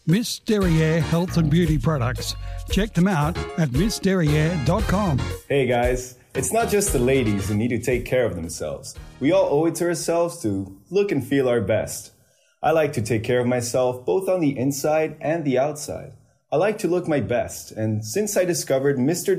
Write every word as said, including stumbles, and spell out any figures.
Miss Derriere Health and Beauty Products. Check them out at miss derriere dot com. Hey guys, it's not just the ladies who need to take care of themselves. We all owe it to ourselves to look and feel our best. I like to take care of myself both on the inside and the outside. I like to look my best, and since I discovered Mister